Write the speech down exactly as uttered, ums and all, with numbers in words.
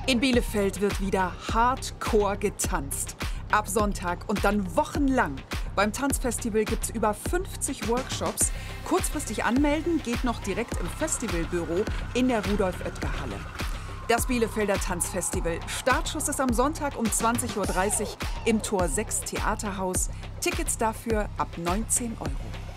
In Bielefeld wird wieder hardcore getanzt. Ab Sonntag und dann wochenlang. Beim Tanzfestival gibt es über fünfzig Workshops. Kurzfristig anmelden geht noch direkt im Festivalbüro in der Rudolf-Oetker-Halle. Das Bielefelder Tanzfestival. Startschuss ist am Sonntag um zwanzig Uhr dreißig im Tor sechs Theaterhaus. Tickets dafür ab neunzehn Euro.